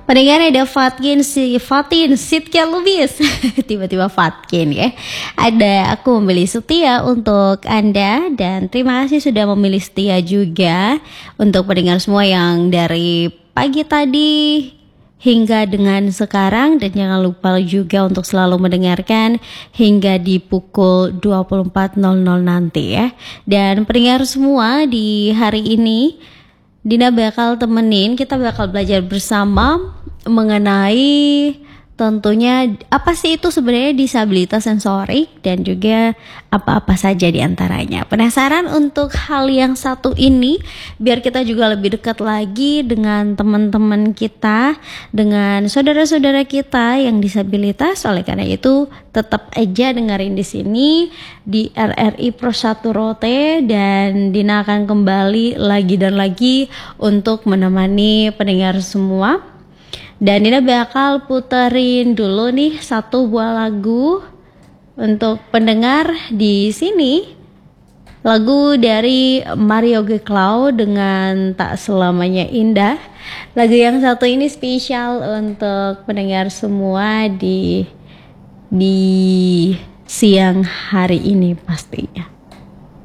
Pendengar ada Fatin Sitka Lubis. Tiba-tiba Fatkin ya. Ada aku memilih setia untuk Anda. Dan terima kasih sudah memilih setia juga untuk pendengar semua yang dari pagi tadi hingga dengan sekarang. Dan jangan lupa juga untuk selalu mendengarkan hingga di pukul 24.00 nanti ya. Dan pendengar semua, di hari ini Dina bakal temenin, kita bakal belajar bersama mengenai tentunya apa sih itu sebenarnya disabilitas sensorik dan juga apa-apa saja diantaranya. Penasaran untuk hal yang satu ini? Biar kita juga lebih dekat lagi dengan teman-teman kita, dengan saudara-saudara kita yang disabilitas. Oleh karena itu tetap aja dengerin di sini di RRI Pro 1 Rote, dan Dina akan kembali lagi dan lagi untuk menemani pendengar semua. Dan Dina bakal puterin dulu nih satu buah lagu untuk pendengar di sini. Lagu dari Mario Geklau dengan Tak Selamanya Indah. Lagu yang satu ini spesial untuk pendengar semua di siang hari ini pastinya.